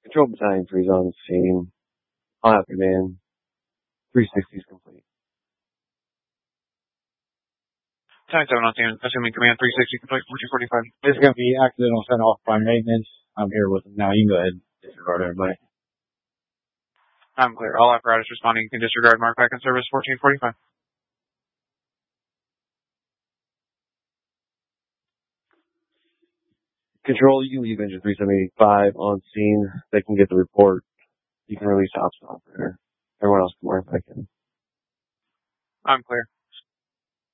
Control Battalion 3's on scene. I'll have command. 360 is complete. Battalion 7 on scene. Assuming command 360 complete. 1445. This is going to be accidental sent off by maintenance. I'm here with them now. You can go ahead and disregard everybody. I'm clear. All apparatus responding. You can disregard mark back in service. 1445. Control, you can leave engine 3785 on scene. They can get the report. You can release ops operator. Everyone else can work back in. I'm clear.